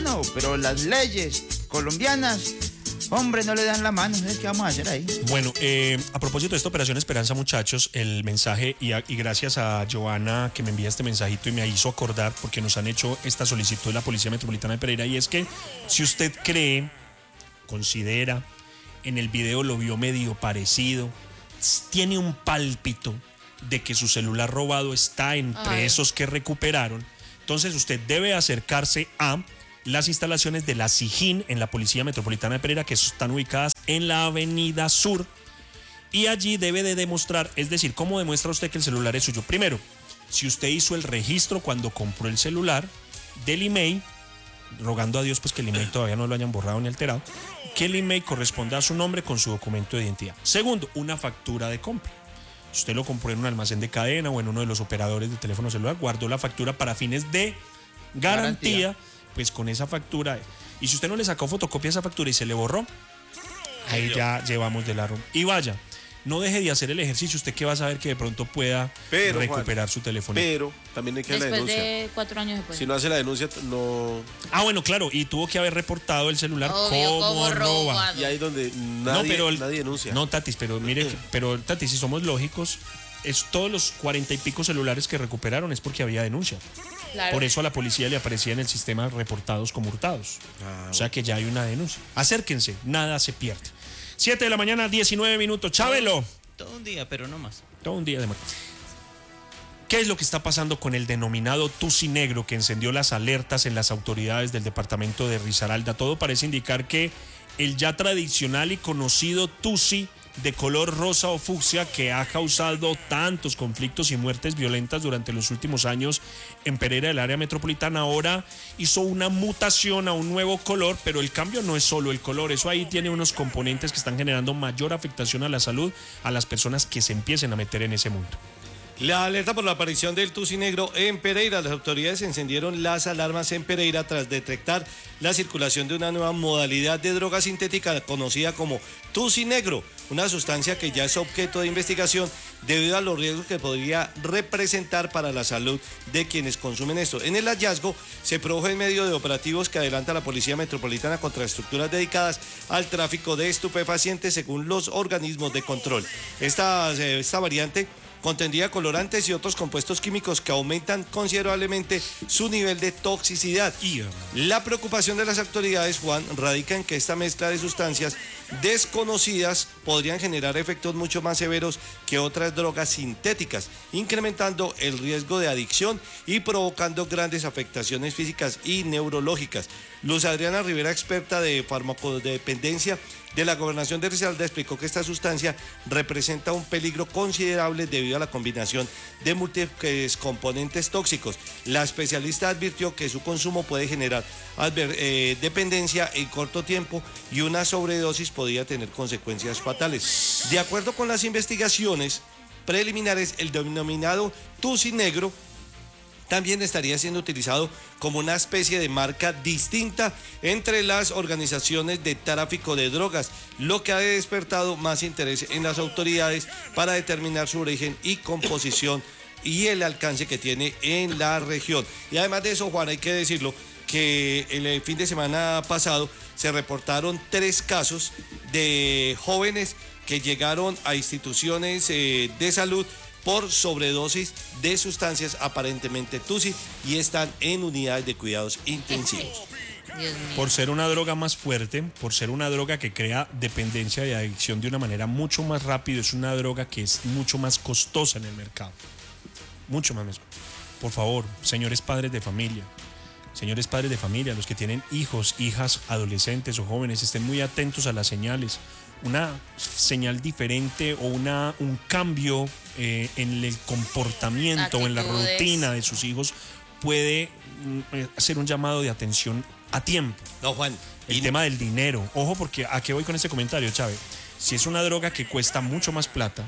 mano, pero las leyes colombianas, hombre, no le dan la mano. ¿Qué vamos a hacer ahí? Bueno, a propósito de esta Operación Esperanza, muchachos, el mensaje, y gracias a Joana que me envía este mensajito y me hizo acordar, porque nos han hecho esta solicitud de la Policía Metropolitana de Pereira, y es que si usted cree, considera, en el video lo vio medio parecido, tiene un pálpito de que su celular robado está entre esos que recuperaron, entonces usted debe acercarse a las instalaciones de la SIJIN en la Policía Metropolitana de Pereira, que están ubicadas en la Avenida Sur, y allí debe de demostrar, es decir, ¿cómo demuestra usted que el celular es suyo? Primero, si usted hizo el registro cuando compró el celular del email, rogando a Dios pues que el email todavía no lo hayan borrado ni alterado, que el email corresponda a su nombre con su documento de identidad. Segundo, una factura de compra. Si usted lo compró en un almacén de cadena o en uno de los operadores de teléfono celular, guardó la factura para fines de garantía. Pues con esa factura, y si usted no le sacó fotocopia a esa factura y se le borró, ahí ya llevamos de largo. Y vaya, no deje de hacer el ejercicio, usted que va a saber que de pronto pueda recuperar su teléfono. Pero también hay que hacer la denuncia. Después de 4 años después. Si no hace la denuncia, no... Ah, bueno, claro, y tuvo que haber reportado el celular como roba. Y ahí donde nadie denuncia. No, Tatis, pero mire, pero Tatis, si somos lógicos, es todos los 40 y pico celulares que recuperaron es porque había denuncia. Claro. Por eso a la policía le aparecía en el sistema reportados como hurtados. O sea que ya hay una denuncia. Acérquense, nada se pierde. 7 de la mañana, 19 minutos. Chabelo. Todo un día, pero no más. Todo un día de más. ¿Qué es lo que está pasando con el denominado Tusi negro que encendió las alertas en las autoridades del departamento de Risaralda? Todo parece indicar que el ya tradicional y conocido Tusi de color rosa o fucsia, que ha causado tantos conflictos y muertes violentas durante los últimos años en Pereira, el área metropolitana, ahora hizo una mutación a un nuevo color, pero el cambio no es solo el color, eso ahí tiene unos componentes que están generando mayor afectación a la salud a las personas que se empiecen a meter en ese mundo. La alerta por la aparición del Tusi negro en Pereira. Las autoridades encendieron las alarmas en Pereira tras detectar la circulación de una nueva modalidad de droga sintética conocida como Tusi negro, una sustancia que ya es objeto de investigación debido a los riesgos que podría representar para la salud de quienes consumen esto. En el hallazgo se produjo en medio de operativos que adelanta la Policía Metropolitana contra estructuras dedicadas al tráfico de estupefacientes según los organismos de control. Esta variante contendría colorantes y otros compuestos químicos que aumentan considerablemente su nivel de toxicidad. La preocupación de las autoridades, Juan, radica en que esta mezcla de sustancias desconocidas podrían generar efectos mucho más severos que otras drogas sintéticas, incrementando el riesgo de adicción y provocando grandes afectaciones físicas y neurológicas. Luz Adriana Rivera, experta de farmacodependencia de la Gobernación de Risaralda, explicó que esta sustancia representa un peligro considerable debido a la combinación de múltiples componentes tóxicos. La especialista advirtió que su consumo puede generar dependencia en corto tiempo y una sobredosis podría tener consecuencias fatales. De acuerdo con las investigaciones preliminares, el denominado Tusi negro también estaría siendo utilizado como una especie de marca distinta entre las organizaciones de tráfico de drogas, lo que ha despertado más interés en las autoridades para determinar su origen y composición y el alcance que tiene en la región. Y además de eso, Juan, hay que decirlo, que el fin de semana pasado se reportaron 3 casos de jóvenes que llegaron a instituciones de salud por sobredosis de sustancias aparentemente Tusi y están en unidades de cuidados intensivos. Por ser una droga más fuerte, por ser una droga que crea dependencia y adicción de una manera mucho más rápida, es una droga que es mucho más costosa en el mercado. Mucho más. Por favor, señores padres de familia, los que tienen hijos, hijas, adolescentes o jóvenes, estén muy atentos a las señales. Una señal diferente o un cambio en el comportamiento o en la rutina de sus hijos puede hacer un llamado de atención a tiempo. No, Juan. El tema del dinero. Ojo, porque ¿a qué voy con este comentario, Chávez? Si es una droga que cuesta mucho más plata,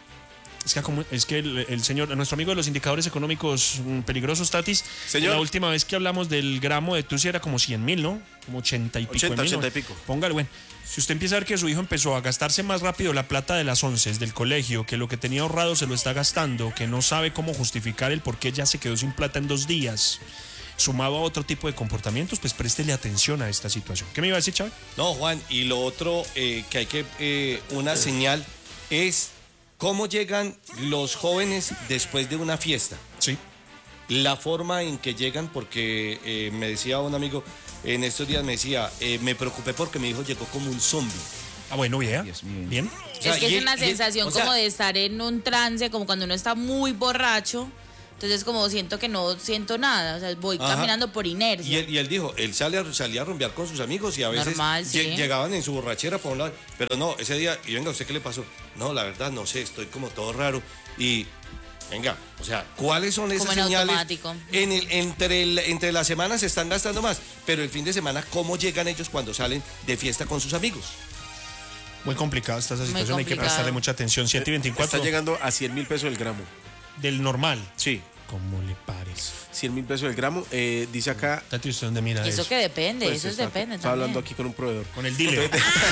es que el señor, nuestro amigo de los indicadores económicos peligrosos, Tatis, señor, la última vez que hablamos del gramo de Tusi era como 100.000, ¿no? Como 80 y pico. 80 y pico. Póngale, bueno. Si usted empieza a ver que su hijo empezó a gastarse más rápido la plata de las onces del colegio, que lo que tenía ahorrado se lo está gastando, que no sabe cómo justificar el por qué ya se quedó sin plata en 2 días, sumado a otro tipo de comportamientos, pues préstele atención a esta situación. ¿Qué me iba a decir, Chávez? No, Juan, y lo otro que hay una señal es cómo llegan los jóvenes después de una fiesta. Sí. La forma en que llegan, porque me decía un amigo en estos días, me decía, me preocupé porque mi hijo llegó como un zombie. Ah, bueno, bien. Dios mío. Bien. O sea, Es que y es una él- y él- sensación o sea, como de estar en un trance, como cuando uno está muy borracho. Entonces como siento que no siento nada, o sea, voy Ajá. caminando por inercia. Y él dijo, él salía a rumbear con sus amigos y a veces Normal, sí. llegaban en su borrachera por un lado. Pero no, ese día, y venga, ¿usted qué le pasó? No, la verdad, no sé, estoy como todo raro. Y venga, o sea, ¿cuáles son esas Como en señales? automático. Entre las semanas se están gastando más, pero el fin de semana, ¿cómo llegan ellos cuando salen de fiesta con sus amigos? Muy complicada esta situación, hay que complicado. prestarle mucha atención. 7 y 24 Está llegando a 100.000 pesos el gramo. del normal. Sí, ¿Cómo le parece? 100.000 pesos el gramo. Dice acá. Tati, ¿usted dónde mira Y eso eso? que depende, Pues, eso está- depende Está hablando también. aquí con un proveedor. Con el dealer.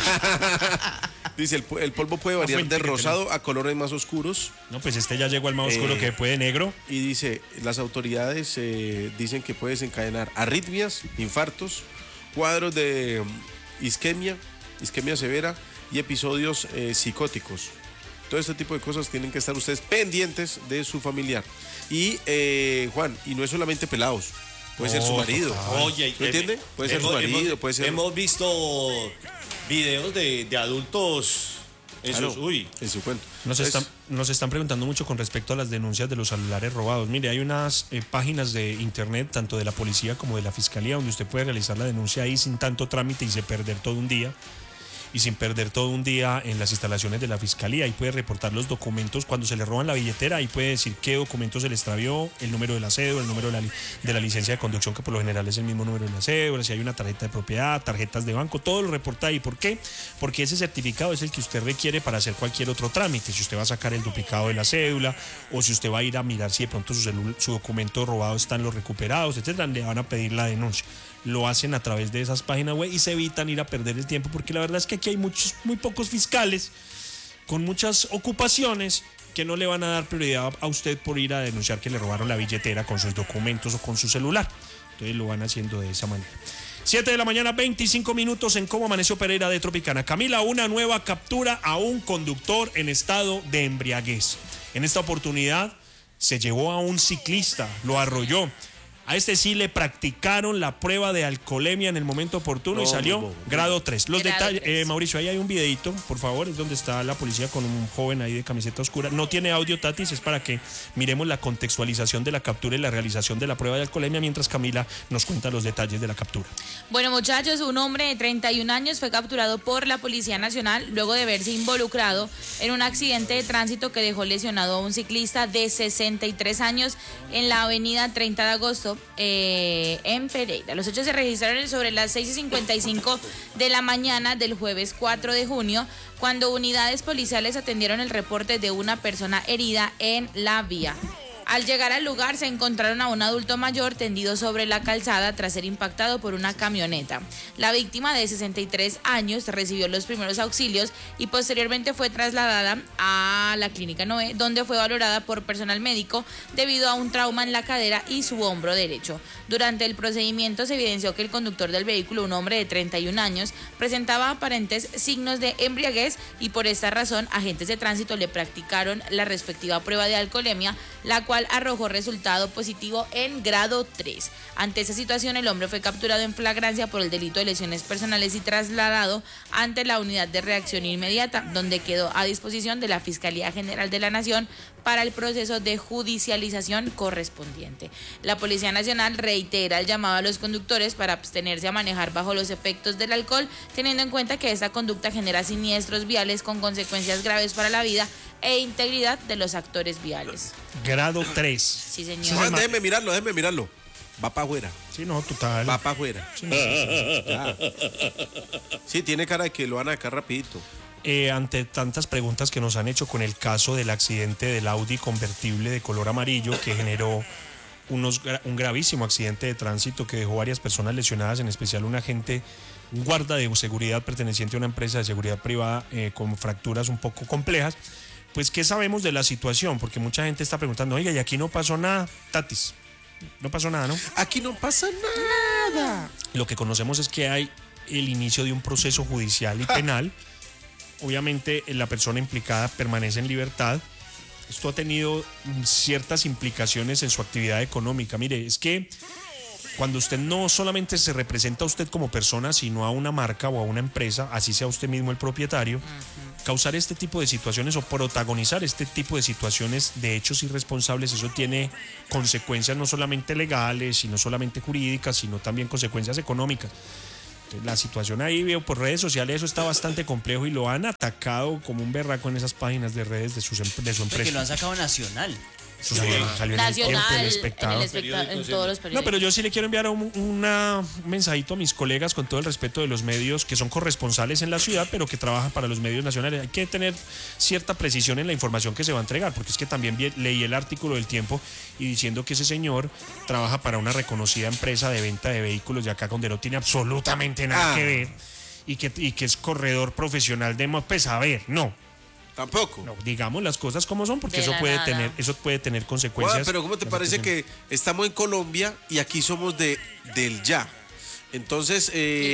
Dice, el polvo puede variar fuente de que rosado a colores más oscuros. No, pues este ya llegó al más oscuro que puede negro. Y dice, las autoridades dicen que puede desencadenar arritmias, infartos, cuadros de isquemia severa y episodios psicóticos. Todo este tipo de cosas tienen que estar ustedes pendientes de su familiar. Y Juan, y no es solamente pelados, puede ser su marido. total. Oye, ¿Me entiende? Puede ser su marido, puede ser... Hemos visto videos de adultos en Claro, sus... Uy, en su cuento. Nos están preguntando mucho con respecto a las denuncias de los celulares robados. Mire, hay unas páginas de internet, tanto de la policía como de la fiscalía, donde usted puede realizar la denuncia ahí sin tanto trámite y sin perder todo un día. Y sin perder todo un día en las instalaciones de la fiscalía. Ahí puede reportar los documentos. Cuando se le roban la billetera, ahí puede decir qué documento se le extravió, el número de la cédula, el número de la licencia de conducción, que por lo general es el mismo número de la cédula, si hay una tarjeta de propiedad, tarjetas de banco, todo lo reporta ahí. ¿Por qué? Porque ese certificado es el que usted requiere para hacer cualquier otro trámite. Si usted va a sacar el duplicado de la cédula o si usted va a ir a mirar si de pronto su documento robado está en los recuperados, etcétera, le van a pedir la denuncia. Lo hacen a través de esas páginas web y se evitan ir a perder el tiempo, porque la verdad es que aquí hay muy pocos fiscales con muchas ocupaciones que no le van a dar prioridad a usted por ir a denunciar que le robaron la billetera con sus documentos o con su celular. Entonces lo van haciendo de esa manera. 7 de la mañana, 25 minutos en Cómo Amaneció Pereira de Tropicana. Camila, una nueva captura a un conductor en estado de embriaguez. En esta oportunidad se llevó a un ciclista, lo arrolló. A este sí le practicaron la prueba de alcoholemia en el momento oportuno y salió grado 3. Los Grado detalles, 3. Mauricio, ahí hay un videito, por favor, es donde está la policía con un joven ahí de camiseta oscura. No tiene audio, Tatis, es para que miremos la contextualización de la captura y la realización de la prueba de alcoholemia mientras Camila nos cuenta los detalles de la captura. Bueno, muchachos, un hombre de 31 años fue capturado por la Policía Nacional luego de verse involucrado en un accidente de tránsito que dejó lesionado a un ciclista de 63 años en la avenida 30 de agosto en Pereira. Los hechos se registraron sobre las 6:55 de la mañana del jueves 4 de junio, cuando unidades policiales atendieron el reporte de una persona herida en la vía. Al llegar al lugar se encontraron a un adulto mayor tendido sobre la calzada tras ser impactado por una camioneta. La víctima de 63 años recibió los primeros auxilios y posteriormente fue trasladada a la Clínica Noé, donde fue valorada por personal médico debido a un trauma en la cadera y su hombro derecho. Durante el procedimiento se evidenció que el conductor del vehículo, un hombre de 31 años, presentaba aparentes signos de embriaguez y por esta razón agentes de tránsito le practicaron la respectiva prueba de alcoholemia, la cual arrojó resultado positivo en grado 3. Ante esa situación, el hombre fue capturado en flagrancia por el delito de lesiones personales y trasladado ante la unidad de reacción inmediata, donde quedó a disposición de la Fiscalía General de la Nación para el proceso de judicialización correspondiente. La Policía Nacional reitera el llamado a los conductores para abstenerse a manejar bajo los efectos del alcohol, teniendo en cuenta que esta conducta genera siniestros viales con consecuencias graves para la vida e integridad de los actores viales. Grado 3. Sí, señor. Juan, déjeme mirarlo. Va para afuera. Sí, no, total. Va para afuera. Ya. Sí, tiene cara de que lo van a sacar rapidito. Ante tantas preguntas que nos han hecho con el caso del accidente del Audi convertible de color amarillo que generó un gravísimo accidente de tránsito que dejó varias personas lesionadas, en especial un guarda de seguridad perteneciente a una empresa de seguridad privada con fracturas un poco complejas. Pues, ¿qué sabemos de la situación? Porque mucha gente está preguntando, oiga, y aquí no pasó nada, Tatis. No pasó nada, ¿no? Aquí no pasa nada. Lo que conocemos es que hay el inicio de un proceso judicial y penal. Obviamente la persona implicada permanece en libertad. Esto ha tenido ciertas implicaciones en su actividad económica. Mire, es que cuando usted no solamente se representa a usted como persona, sino a una marca o a una empresa, así sea usted mismo el propietario, causar este tipo de situaciones o protagonizar este tipo de situaciones de hechos irresponsables, eso tiene consecuencias no solamente legales, sino solamente jurídicas, sino también consecuencias económicas. Entonces, la situación ahí, veo por redes sociales, eso está bastante complejo y lo han atacado como un berraco en esas páginas de redes de su empresa. Que lo han sacado nacional. Eso salió en el Tiempo, Nacional, El Espectador. en todos los periódicos. No, pero yo sí le quiero enviar un mensajito a mis colegas con todo el respeto de los medios que son corresponsales en la ciudad, pero que trabajan para los medios nacionales. Hay que tener cierta precisión en la información que se va a entregar, porque es que también leí el artículo del Tiempo y diciendo que ese señor trabaja para una reconocida empresa de venta de vehículos de acá, donde no tiene absolutamente nada que ver y que es corredor profesional de pues a ver, no, digamos las cosas como son, porque eso puede tener consecuencias. Pero ¿cómo te parece que estamos en Colombia y aquí somos del ya? Entonces,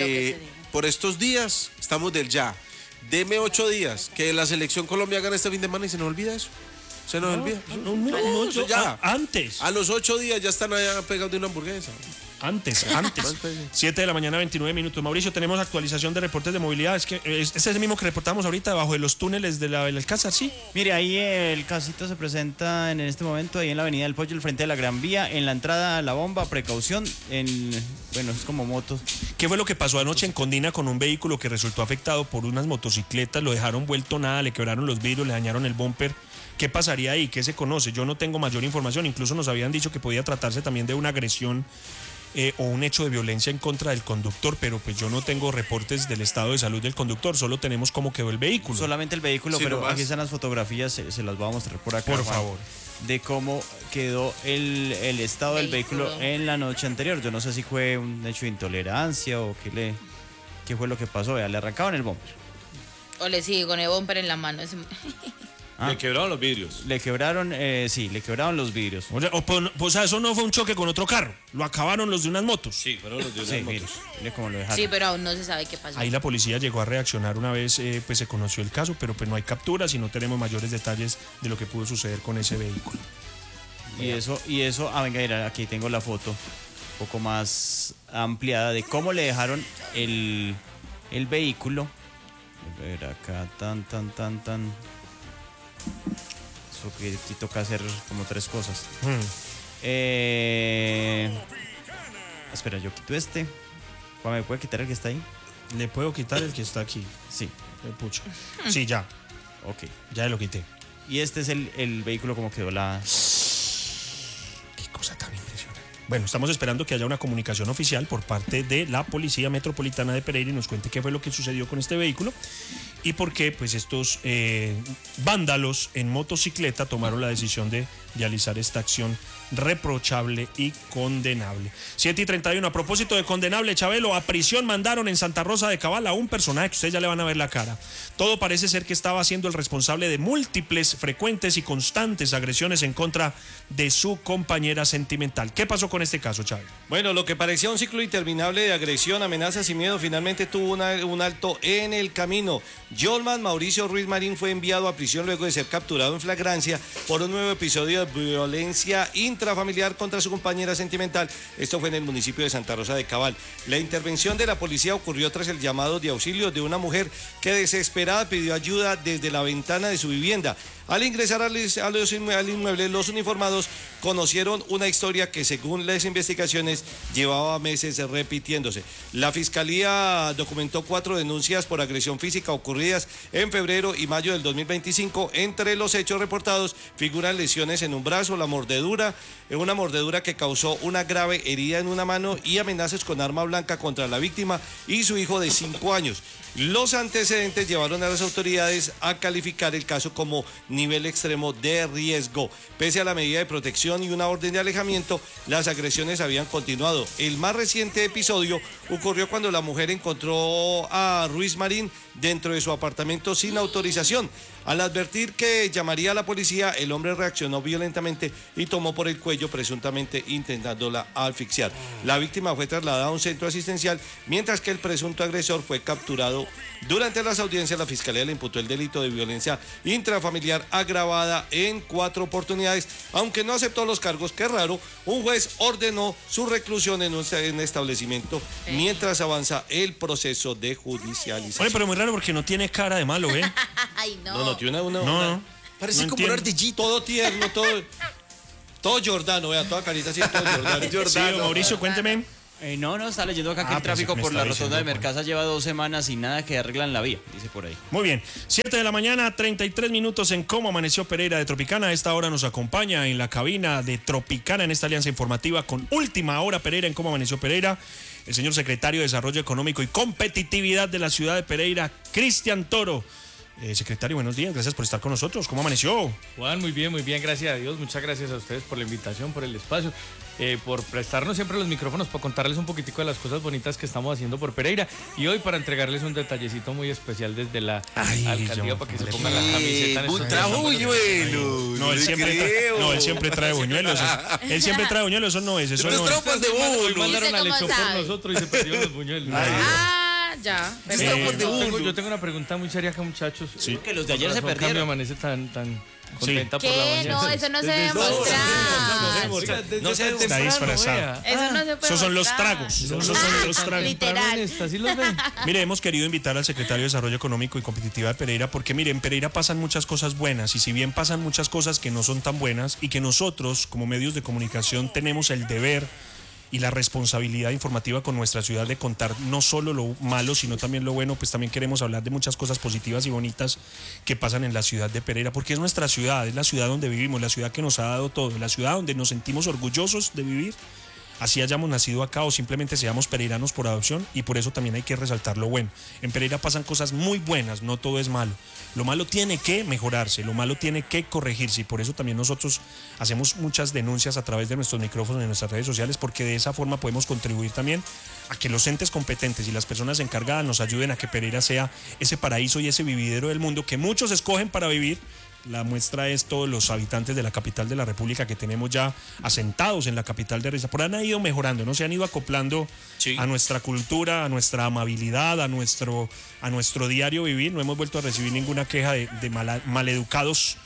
por estos días estamos del ya. Deme 8 días que la selección Colombia gane este fin de semana y se nos olvida eso. Se nos olvida. No, ya. Antes. A los 8 días ya están allá pegados de una hamburguesa. Antes. 7 de la mañana, 29 minutos. Mauricio, tenemos actualización de reportes de movilidad. Es que este es el mismo que reportamos ahorita debajo de los túneles del Alcázar, ¿sí? Mire, ahí el casito se presenta en este momento ahí en la Avenida del Pollo, al frente de la Gran Vía, en la entrada a la bomba, precaución, bueno, es como motos. ¿Qué fue lo que pasó anoche en Condina con un vehículo que resultó afectado por unas motocicletas? Lo dejaron vuelto nada, le quebraron los vidrios, le dañaron el bumper. ¿Qué pasaría ahí? ¿Qué se conoce? Yo no tengo mayor información. Incluso nos habían dicho que podía tratarse también de una agresión o un hecho de violencia en contra del conductor, pero pues yo no tengo reportes del estado de salud del conductor, solo tenemos cómo quedó el vehículo. Solamente el vehículo, Sí, pero nomás. aquí están las fotografías, se las voy a mostrar por acá. Por Juan, favor. de cómo quedó el estado del vehículo en la noche anterior. Yo no sé si fue un hecho de intolerancia o qué fue lo que pasó. Vea, le arrancaban el bumper. O le sigue con el bumper en la mano. Le quebraron los vidrios. Le quebraron, le quebraron los vidrios. O sea, eso no fue un choque con otro carro, lo acabaron los de unas motos. Sí, fueron los de unas Sí, motos. mire cómo lo dejaron. Sí, pero aún no se sabe qué pasó. Ahí la policía llegó a reaccionar una vez, pues se conoció el caso, pero pues no hay capturas y no tenemos mayores detalles de lo que pudo suceder con ese vehículo. Y eso, venga, mira, aquí tengo la foto un poco más ampliada de cómo le dejaron el vehículo. A ver, acá, tan. Eso que aquí toca hacer como 3 cosas. Espera, yo quito este. Juan, ¿me puede quitar el que está ahí? Le puedo quitar el que está aquí. Sí, Pucha. Sí, ya ok. lo quité. Y este es el vehículo como quedó la... Qué cosa tan impresionante. Bueno, estamos esperando que haya una comunicación oficial por parte de la Policía Metropolitana de Pereira y nos cuente qué fue lo que sucedió con este vehículo y por qué pues estos vándalos en motocicleta tomaron la decisión de realizar esta acción reprochable y condenable. 7:31. A propósito de condenable, Chabelo, a prisión mandaron en Santa Rosa de Cabal a un personaje que ustedes ya le van a ver la cara. Todo parece ser que estaba siendo el responsable de múltiples, frecuentes y constantes agresiones en contra de su compañera sentimental. ¿Qué pasó con este caso, Chabelo? Bueno, lo que parecía un ciclo interminable de agresión, amenazas y miedo finalmente tuvo un alto en el camino. Yolman Mauricio Ruiz Marín fue enviado a prisión luego de ser capturado en flagrancia por un nuevo episodio de violencia intrafamiliar contra su compañera sentimental. Esto fue en el municipio de Santa Rosa de Cabal. La intervención de la policía ocurrió tras el llamado de auxilio de una mujer que desesperada pidió ayuda desde la ventana de su vivienda. Al ingresar al inmueble, los uniformados conocieron una historia que, según las investigaciones, llevaba meses repitiéndose. La Fiscalía documentó 4 denuncias por agresión física ocurridas en febrero y mayo del 2025. Entre los hechos reportados figuran lesiones en un brazo, una mordedura que causó una grave herida en una mano y amenazas con arma blanca contra la víctima y su hijo de 5 años. Los antecedentes llevaron a las autoridades a calificar el caso como nivel extremo de riesgo. Pese a la medida de protección y una orden de alejamiento, las agresiones habían continuado. El más reciente episodio ocurrió cuando la mujer encontró a Ruiz Marín dentro de su apartamento sin autorización. Al advertir que llamaría a la policía, el hombre reaccionó violentamente y tomó por el cuello, presuntamente intentándola asfixiar. La víctima fue trasladada a un centro asistencial, mientras que el presunto agresor fue capturado. Durante las audiencias, la Fiscalía le imputó el delito de violencia intrafamiliar agravada en 4 oportunidades, aunque no aceptó los cargos. Qué raro, un juez ordenó su reclusión en un establecimiento mientras avanza el proceso de judicialización. Oye, pero muy raro porque no tiene cara de malo, ¿eh? Ay, no. No, tiene una. No. Parece No como un entiendo. ardillito. Todo tierno, todo Jordano, vea, toda carita así, todo Jordano. Sí, Mauricio, cuénteme. No, está leyendo acá que Ah, el pues, tráfico me por está la rotonda de diciendo, Mercasa lleva 2 semanas y nada que arreglan la vía, dice por ahí. Muy bien, 7 de la mañana, 33 minutos en Cómo Amaneció Pereira de Tropicana. A esta hora nos acompaña en la cabina de Tropicana en esta alianza informativa con Última Hora Pereira en Cómo Amaneció Pereira, el señor secretario de Desarrollo Económico y Competitividad de la ciudad de Pereira, Cristian Toro. Secretario, buenos días, gracias por estar con nosotros. ¿Cómo amaneció? Juan, muy bien, gracias a Dios. Muchas gracias a ustedes por la invitación, por el espacio, por prestarnos siempre los micrófonos para contarles un poquitico de las cosas bonitas que estamos haciendo por Pereira. Y hoy para entregarles un detallecito muy especial desde la alcaldía para que se pongan la camiseta. En estos días tan buenos. No, él siempre trae buñuelos. Él siempre trae buñuelos, eso no es. Eso no es. Tropas de Hoy bolo. mandaron a ¿Cómo Lechón por sabe? nosotros y se perdieron los buñuelos. Ya. Yo tengo una pregunta muy seria acá, muchachos. Sí. Que los de ayer se Por razón perdieron. me amanece tan contenta por la ¿Qué? mañana. No, eso no se debe Desde- mostrar. No se Está disfrazado. Eso no se puede Esos son los mostrar. tragos. Esos son los tragos. Literal. ¿Así los ven? Mire, hemos querido invitar al secretario de Desarrollo Económico y Competitividad de Pereira porque, mire, en Pereira pasan muchas cosas buenas y si bien pasan muchas cosas que no son tan buenas y que nosotros como medios de comunicación tenemos el deber y la responsabilidad informativa con nuestra ciudad de contar no solo lo malo, sino también lo bueno, pues también queremos hablar de muchas cosas positivas y bonitas que pasan en la ciudad de Pereira, porque es nuestra ciudad, es la ciudad donde vivimos, la ciudad que nos ha dado todo, la ciudad donde nos sentimos orgullosos de vivir, así hayamos nacido acá o simplemente seamos pereiranos por adopción, y por eso también hay que resaltar lo bueno. En Pereira pasan cosas muy buenas, no todo es malo. Lo malo tiene que mejorarse, lo malo tiene que corregirse, y por eso también nosotros hacemos muchas denuncias a través de nuestros micrófonos en nuestras redes sociales, porque de esa forma podemos contribuir también a que los entes competentes y las personas encargadas nos ayuden a que Pereira sea ese paraíso y ese vividero del mundo que muchos escogen para vivir. La muestra es todos los habitantes de la capital de la República que tenemos ya asentados en la capital de Riza. Por ahí han ido mejorando, ¿no? Se han ido acoplando a nuestra cultura, a nuestra amabilidad, a nuestro diario vivir. No hemos vuelto a recibir ninguna queja de maleducados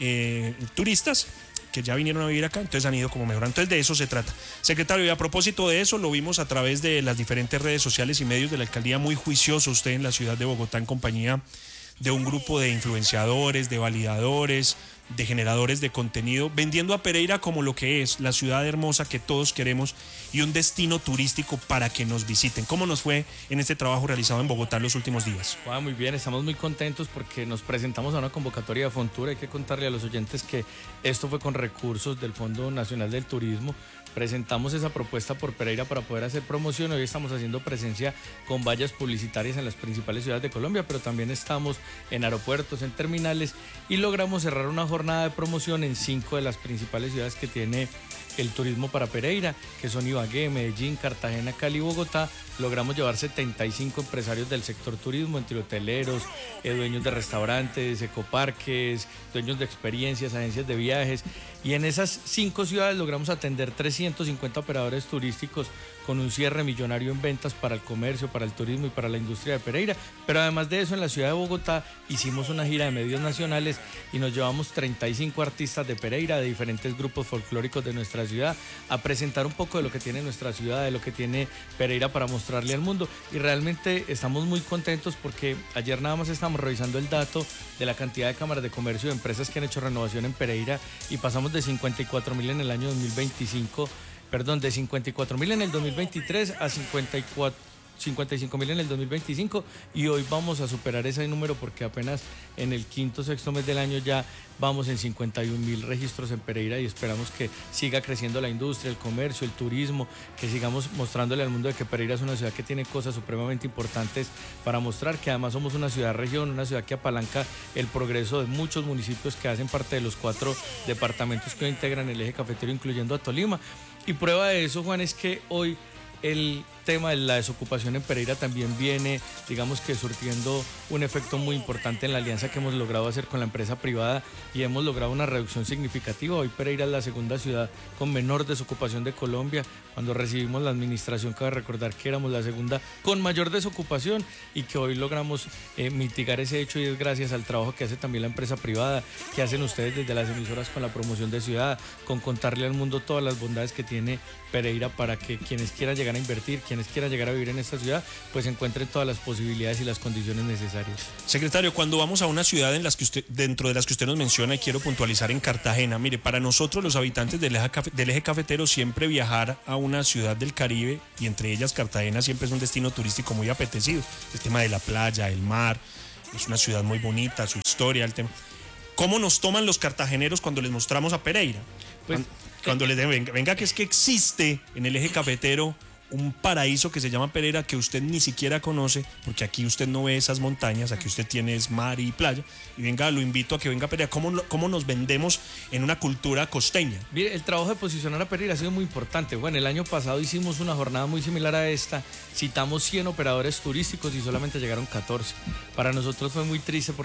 turistas que ya vinieron a vivir acá, entonces han ido como mejorando. Entonces de eso se trata. Secretario, y a propósito de eso, lo vimos a través de las diferentes redes sociales y medios de la alcaldía, muy juicioso usted en la ciudad de Bogotá en compañía de un grupo de influenciadores, de validadores, de generadores de contenido, vendiendo a Pereira como lo que es, la ciudad hermosa que todos queremos y un destino turístico para que nos visiten. ¿Cómo nos fue en este trabajo realizado en Bogotá en los últimos días? Muy bien, estamos muy contentos porque nos presentamos a una convocatoria de Fontura. Hay que contarle a los oyentes que esto fue con recursos del Fondo Nacional del Turismo. Presentamos esa propuesta por Pereira para poder hacer promoción. Hoy estamos haciendo presencia con vallas publicitarias en las principales ciudades de Colombia, pero también estamos en aeropuertos, en terminales, y logramos cerrar una jornada de promoción en 5 de las principales ciudades que tiene el turismo para Pereira, que son Ibagué, Medellín, Cartagena, Cali y Bogotá. Logramos llevar 75 empresarios del sector turismo, entre hoteleros, dueños de restaurantes, ecoparques, dueños de experiencias, agencias de viajes. Y en esas 5 ciudades logramos atender 350 operadores turísticos con un cierre millonario en ventas para el comercio, para el turismo y para la industria de Pereira. Pero además de eso, en la ciudad de Bogotá hicimos una gira de medios nacionales y nos llevamos 35 artistas de Pereira, de diferentes grupos folclóricos de nuestra ciudad, a presentar un poco de lo que tiene nuestra ciudad, de lo que tiene Pereira para mostrarle al mundo. Y realmente estamos muy contentos porque ayer nada más estamos revisando el dato de la cantidad de cámaras de comercio de empresas que han hecho renovación en Pereira y pasamos de 54.000 en el año 2025, perdón, de 54.000 en el 2023 a 55.000 en el 2025 y hoy vamos a superar ese número porque apenas en el quinto, sexto mes del año ya vamos en 51.000 registros en Pereira y esperamos que siga creciendo la industria, el comercio, el turismo, que sigamos mostrándole al mundo de que Pereira es una ciudad que tiene cosas supremamente importantes para mostrar, que además somos una ciudad-región, una ciudad que apalanca el progreso de muchos municipios que hacen parte de los 4 departamentos que hoy integran el eje cafetero, incluyendo a Tolima. Y prueba de eso, Juan, es que hoy el tema de la desocupación en Pereira también viene, digamos que surtiendo un efecto muy importante en la alianza que hemos logrado hacer con la empresa privada y hemos logrado una reducción significativa. Hoy Pereira es la segunda ciudad con menor desocupación de Colombia. Cuando recibimos la administración, cabe recordar que éramos la segunda con mayor desocupación y que hoy logramos mitigar ese hecho y es gracias al trabajo que hace también la empresa privada, que hacen ustedes desde las emisoras con la promoción de ciudad, con contarle al mundo todas las bondades que tiene Pereira para que quienes quieran llegar a invertir, quienes quieran llegar a vivir en esta ciudad, pues encuentren todas las posibilidades y las condiciones necesarias. Secretario, cuando vamos a una ciudad dentro de las que usted nos menciona, y quiero puntualizar en Cartagena, mire, para nosotros los habitantes del eje cafetero siempre viajar a una ciudad del Caribe y entre ellas Cartagena siempre es un destino turístico muy apetecido. El tema de la playa, el mar, es una ciudad muy bonita, su historia, el tema. ¿Cómo nos toman los cartageneros cuando les mostramos a Pereira? Pues, cuando les den, venga que es que existe en el eje cafetero un paraíso que se llama Pereira que usted ni siquiera conoce, porque aquí usted no ve esas montañas, aquí usted tiene es mar y playa, y venga, lo invito a que venga a Pereira. ¿Cómo nos vendemos en una cultura costeña? Mire, el trabajo de posicionar a Pereira ha sido muy importante. Bueno, el año pasado hicimos una jornada muy similar a esta, citamos 100 operadores turísticos y solamente llegaron 14. Para nosotros fue muy triste porque